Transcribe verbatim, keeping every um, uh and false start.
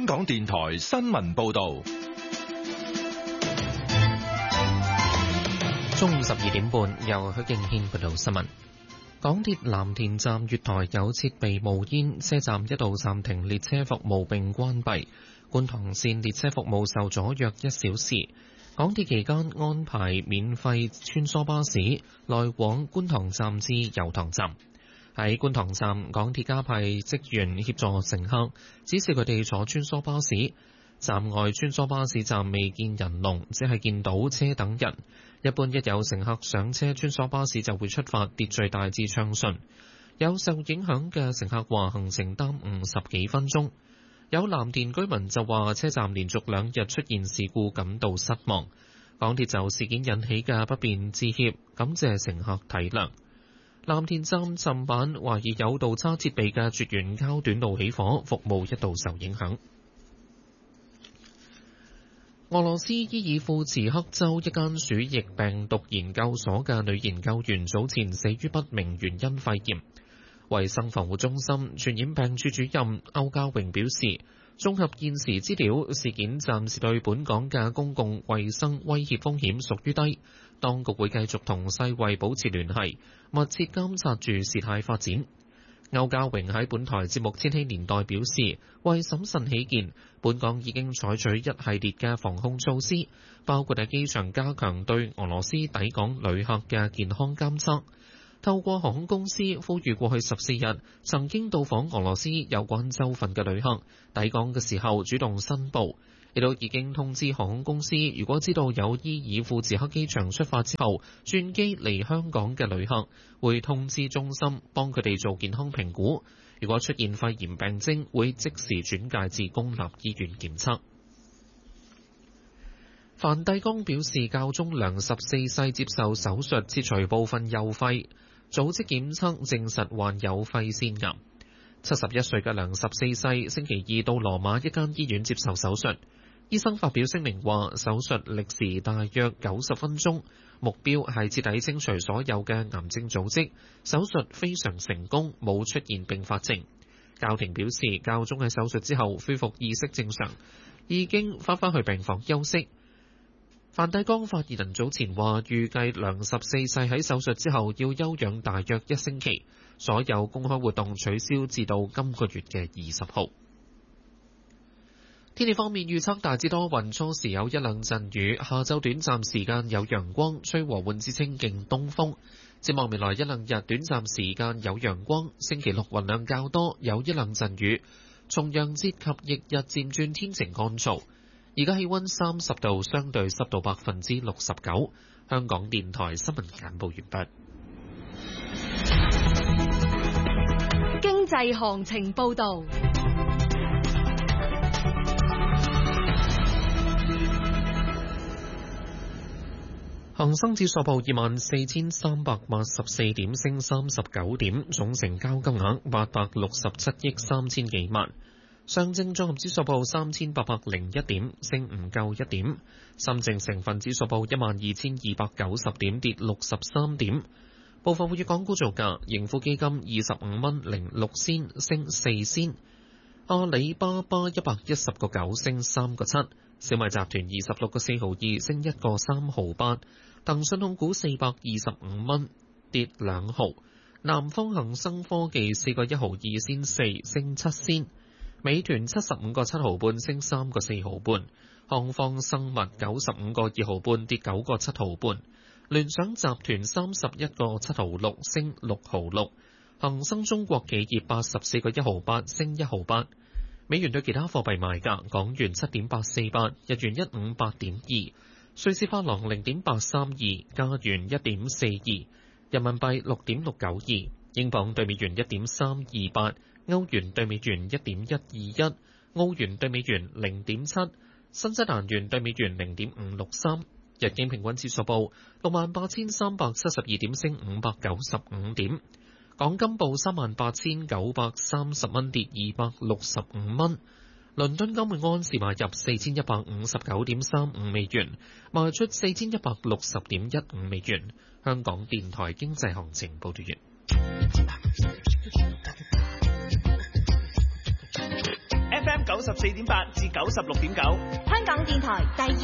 港電台新聞報道。 中午十二點半，由許敬軒報道新聞。港鐵藍田站月台有設備冒煙，車站一度暫停列車服務並關閉。觀塘線列車服務受阻約一小時。港鐵期間安排免費穿梭巴士來往觀塘站至油塘站。喺觀塘站，港鐵加派職員協助乘客，指示佢哋坐穿梭巴士。站外穿梭巴士站未見人龍，只係見到車等人。一般一有乘客上車，穿梭巴士就會出發，秩序大致暢順。有受影響嘅乘客話行程耽誤十幾分鐘。有藍田居民就話車站連續兩日出現事故，感到失望。港鐵就事件引起嘅不便致歉，感謝乘客體諒。藍田站尋晚懷疑有導叉設備嘅絕緣膠短路起火，服務一度受影響。俄羅斯伊爾庫茨克州一間鼠疫病毒研究所嘅女研究員早前死於不明原因肺炎。衛生防護中心傳染病處主任歐家榮表示，綜合現時資料，事件暫時對本港嘅公共衛生威脅風險屬於低。當局會繼續同世衛保持聯繫，密切監察住事態發展。歐家榮喺本台節目《千禧年代》表示，為審慎起見，本港已經採取一系列嘅防控措施，包括喺機場加強對俄羅斯抵港旅客嘅健康監測，透過航空公司呼籲過去十四日曾經到訪俄羅斯有關州份嘅旅客抵港嘅時候主動申報，亦都已經通知航空公司，如果知道有伊爾庫茨克機場出發之後轉機嚟香港嘅旅客，會通知中心幫佢哋做健康評估。如果出現肺炎病徵，會即時轉介至公立醫院檢測。梵蒂岡表示，教宗良十四世接受手術切除部分右肺，組織檢測證實患有肺腺癌。七十一歲嘅良十四世星期二到羅馬一間醫院接受手術。醫生發表聲明話，手術歷時大約九十分鐘，目標係徹底清除所有嘅癌症組織。手術非常成功，冇出現併發症。教廷表示，教宗喺手術之後恢復意識正常，已經翻返去病房休息。梵蒂岡發言人早前話，預計良十四世喺手術之後要休養大約一星期，所有公開活動取消至到今個月嘅二十號。天氣方面預測大致多雲，初時有一兩陣雨，下晝短暫時間有陽光，吹和緩至清勁東風。展望未來一兩日短暫時間有陽光，星期六雲量較多，有一兩陣雨。重陽節及翌日漸轉天晴乾燥。而家氣溫三十度，相對濕度百分之六十九。香港電台新聞簡報完畢。 經濟行情報道。 恒生指數報二萬四千三百八十四點，升三十九點，總成交金額八百六十七億三千幾萬。上證綜合指數報三千八百零一點，升唔夠一點。深證成分指數報一萬二千二百九十點，跌六十三點。部分活躍港股造價，盈富基金二十五蚊零六仙，升四仙。阿里巴巴一百一十個九，升三個七。小米集團二十六個四毫二，升一個三毫八。騰訊控股四百二十五蚊，跌兩毫。南方恒生科技四個一毫二仙四，升七仙。美團七十五個七毫半，升三個四毫半。康方生物九十五個二毫半，跌九個七毫半。聯想集團三十一個七毫六，升六毫六。恒生中國企業八十四個一毫八，升一毫八。美元對其他貨幣賣價：港元七點八四八，日元一五八點二，瑞士法郎零點八三二，加元一點四二，人民幣六點六九二，英鎊對美元一點三二八，歐元對美元一點一二一，澳元對美元零點七，新西蘭元對美元零點五六三。日經平均指數報六萬八千三百七十二點，升五百九十五點。港金報三萬八千九百三十蚊，跌二百六十五蚊。倫敦金每安士買入四千一百五十九點三五美元，賣出四千一百六十點一五美元。香港電台經濟行情報道完。 F M 九九十四點八至九十六點九。 香港電台第二